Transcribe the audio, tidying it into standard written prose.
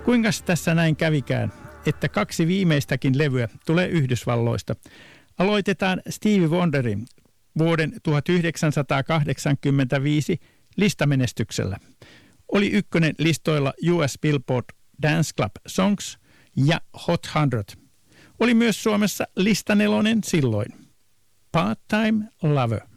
Kuinkas tässä näin kävikään, että 2 viimeistäkin levyä tulee Yhdysvalloista? Aloitetaan Stevie Wonderin vuoden 1985 listamenestyksellä. Oli ykkönen listoilla US Billboard Dance Club Songs ja Hot 100. Oli myös Suomessa listanelonen silloin. Part-Time Lover.